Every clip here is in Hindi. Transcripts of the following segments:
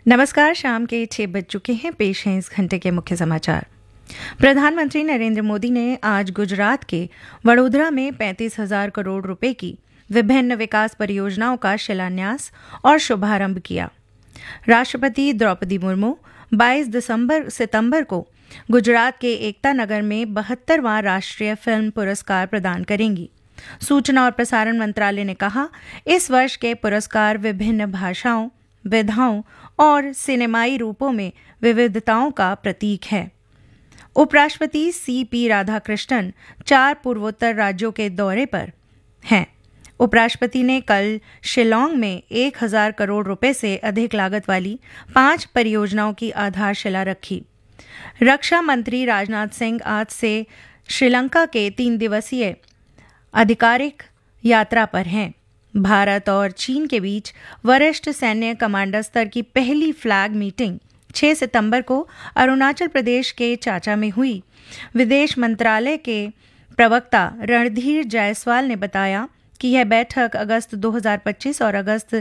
नमस्कार। शाम के 6 बज चुके हैं। पेश हैं इस घंटे के मुख्य समाचार। प्रधानमंत्री नरेंद्र मोदी ने आज गुजरात के वडोदरा में 35,000 करोड़ रुपए की विभिन्न विकास परियोजनाओं का शिलान्यास और शुभारंभ किया। राष्ट्रपति द्रौपदी मुर्मू 22 सितंबर को गुजरात के एकता नगर में 72वां राष्ट्रीय फिल्म पुरस्कार प्रदान करेंगी। सूचना और प्रसारण मंत्रालय ने कहा, इस वर्ष के पुरस्कार विभिन्न भाषाओं, विधाओं और सिनेमाई रूपों में विविधताओं का प्रतीक है। उपराष्ट्रपति सीपी राधाकृष्णन 4 पूर्वोत्तर राज्यों के दौरे पर हैं। उपराष्ट्रपति ने कल शिलांग में 1,000 करोड़ रुपए से अधिक लागत वाली 5 परियोजनाओं की आधारशिला रखी। रक्षा मंत्री राजनाथ सिंह आज से श्रीलंका के 3 दिवसीय आधिकारिक यात्रा पर हैं। भारत और चीन के बीच वरिष्ठ सैन्य कमांडर स्तर की पहली फ्लैग मीटिंग 6 सितंबर को अरुणाचल प्रदेश के चाचा में हुई। विदेश मंत्रालय के प्रवक्ता रणधीर जायसवाल ने बताया कि यह बैठक अगस्त 2025 और अगस्त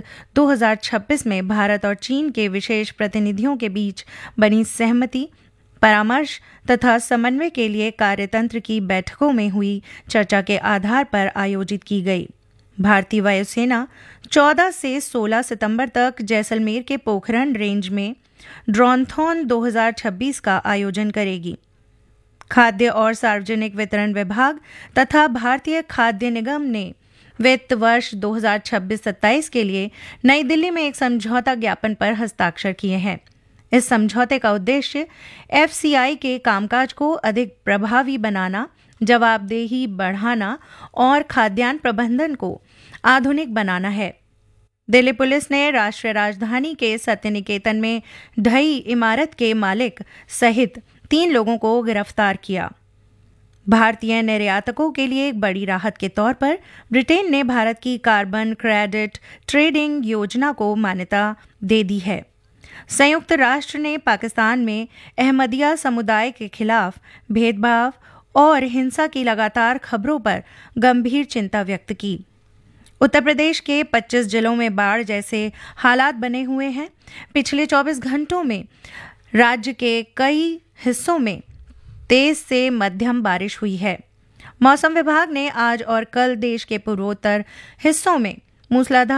2026 में भारत और चीन के विशेष प्रतिनिधियों के बीच बनी सहमति, परामर्श तथा समन्वय के लिए कार्यतंत्र की बैठकों में हुई चर्चा के आधार पर आयोजित की गई। भारतीय वायुसेना 14 से 16 सितंबर तक जैसलमेर के पोखरण रेंज में ड्रोनथॉन 2026 का आयोजन करेगी। खाद्य और सार्वजनिक वितरण विभाग तथा भारतीय खाद्य निगम ने वित्त वर्ष 2026-27 के लिए नई दिल्ली में एक समझौता ज्ञापन पर हस्ताक्षर किए हैं। इस समझौते का उद्देश्य एफसीआई के कामकाज को अधिक प्रभावी बनाना, जवाबदेही बढ़ाना और खाद्यान्न प्रबंधन को आधुनिक बनाना है। दिल्ली पुलिस ने राष्ट्रीय राजधानी के सत्य निकेतन में ढही इमारत के मालिक सहित 3 लोगों को गिरफ्तार किया। भारतीय निर्यातकों के लिए एक बड़ी राहत के तौर पर ब्रिटेन ने भारत की कार्बन क्रेडिट ट्रेडिंग योजना को मान्यता दे दी है। संयुक्त राष्ट्र ने पाकिस्तान में अहमदिया समुदाय के खिलाफ भेदभाव और हिंसा की लगातार खबरों पर गंभीर चिंता व्यक्त की। उत्तर प्रदेश के 25 जिलों में बाढ़ जैसे हालात बने हुए हैं। पिछले 24 घंटों में राज्य के कई हिस्सों में तेज से मध्यम बारिश हुई है। मौसम विभाग ने आज और कल देश के पूर्वोत्तर हिस्सों में मूसलाधार